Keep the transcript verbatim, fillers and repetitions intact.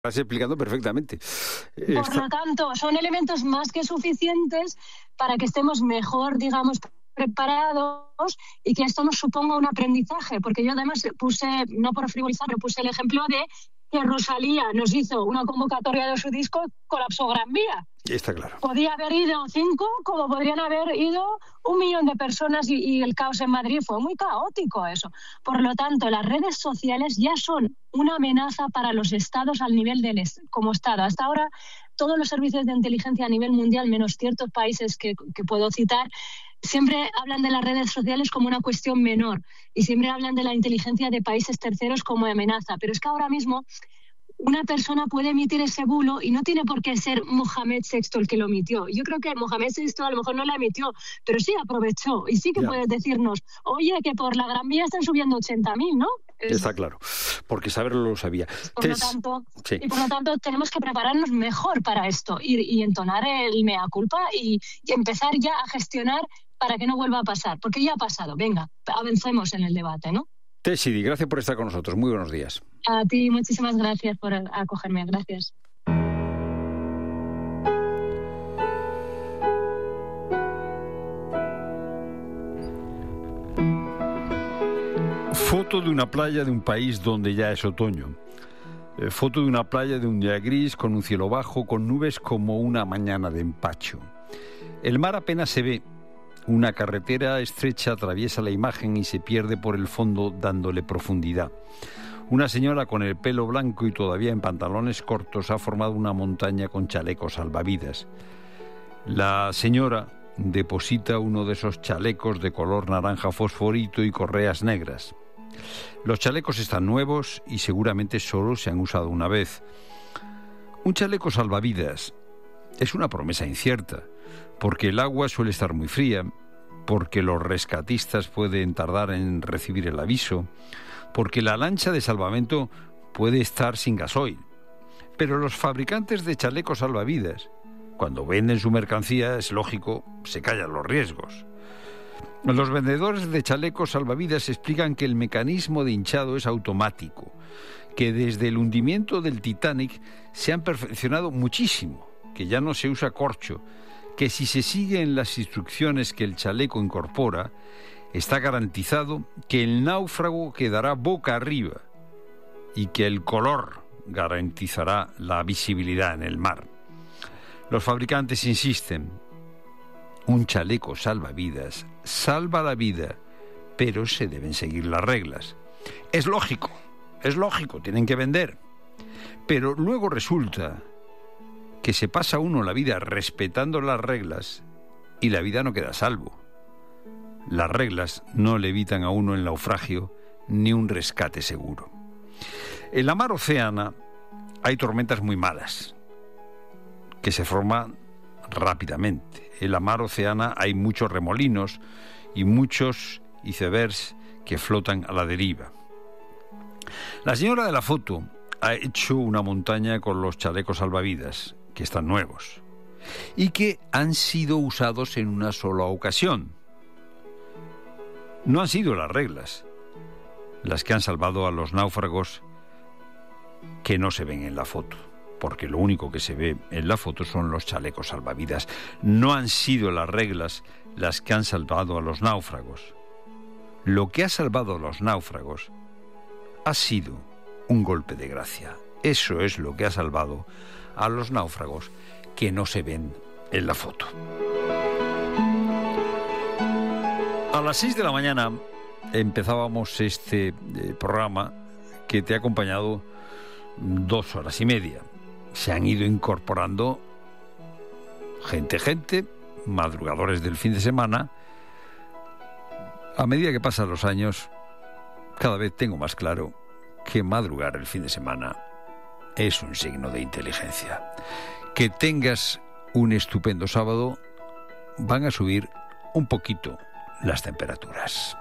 Estás explicando perfectamente. Por Esta... lo tanto, son elementos más que suficientes para que estemos mejor, digamos, preparados y que esto nos suponga un aprendizaje. Porque yo además puse, no por frivolizar, pero puse el ejemplo de que Rosalía nos hizo una convocatoria de su disco, colapsó Gran Vía. Está claro. Podía haber ido cinco, como podrían haber ido un millón de personas y, y el caos en Madrid fue muy caótico eso. Por lo tanto, las redes sociales ya son una amenaza para los estados al nivel del como estado. Hasta ahora, todos los servicios de inteligencia a nivel mundial, menos ciertos países que, que puedo citar, siempre hablan de las redes sociales como una cuestión menor y siempre hablan de la inteligencia de países terceros como amenaza. Pero es que ahora mismo una persona puede emitir ese bulo y no tiene por qué ser Mohamed sexto el que lo emitió. Yo creo que Mohamed sexto a lo mejor no la emitió, pero sí aprovechó. Y sí que yeah. puedes decirnos, oye, que por la Gran Vía están subiendo ochenta mil, ¿no? Está claro, porque saberlo lo sabía. Por lo tanto, sí. Y por lo tanto tenemos que prepararnos mejor para esto y, y entonar el mea culpa y, y empezar ya a gestionar para que no vuelva a pasar, porque ya ha pasado. Venga, avancemos en el debate, ¿no? Tess Sidi, gracias por estar con nosotros. Muy buenos días. A ti, muchísimas gracias por acogerme. Gracias. Foto de una playa de un país donde ya es otoño. Eh, foto de una playa de un día gris, con un cielo bajo, con nubes como una mañana de empacho. El mar apenas se ve. Una carretera estrecha atraviesa la imagen y se pierde por el fondo dándole profundidad. Una señora con el pelo blanco y todavía en pantalones cortos ha formado una montaña con chalecos salvavidas. La señora deposita uno de esos chalecos de color naranja fosforito y correas negras. Los chalecos están nuevos y seguramente solo se han usado una vez. Un chaleco salvavidas es una promesa incierta, porque el agua suele estar muy fría, porque los rescatistas pueden tardar en recibir el aviso, porque la lancha de salvamento puede estar sin gasoil. Pero los fabricantes de chalecos salvavidas, cuando venden su mercancía, es lógico, se callan los riesgos. Los vendedores de chalecos salvavidas explican que el mecanismo de hinchado es automático, que desde el hundimiento del Titanic se han perfeccionado muchísimo, que ya no se usa corcho, que si se siguen las instrucciones que el chaleco incorpora, está garantizado que el náufrago quedará boca arriba y que el color garantizará la visibilidad en el mar. Los fabricantes insisten, un chaleco salvavidas salva la vida, pero se deben seguir las reglas. Es lógico, es lógico, tienen que vender. Pero luego resulta que se pasa uno la vida respetando las reglas y la vida no queda a salvo. Las reglas no le evitan a uno el naufragio ni un rescate seguro. En la mar Océana hay tormentas muy malas que se forman rápidamente. En la mar Océana hay muchos remolinos y muchos icebergs que flotan a la deriva. La señora de la foto ha hecho una montaña con los chalecos salvavidas, que están nuevos, y que han sido usados en una sola ocasión. No han sido las reglas las que han salvado a los náufragos que no se ven en la foto, porque lo único que se ve en la foto son los chalecos salvavidas. No han sido las reglas las que han salvado a los náufragos. Lo que ha salvado a los náufragos ha sido un golpe de gracia. Eso es lo que ha salvado a los náufragos que no se ven en la foto. A las seis de la mañana empezábamos este eh, programa que te ha acompañado dos horas y media. Se han ido incorporando gente, gente, madrugadores del fin de semana. A medida que pasan los años, cada vez tengo más claro que madrugar el fin de semana es un signo de inteligencia. Que tengas un estupendo sábado. Van a subir un poquito las temperaturas.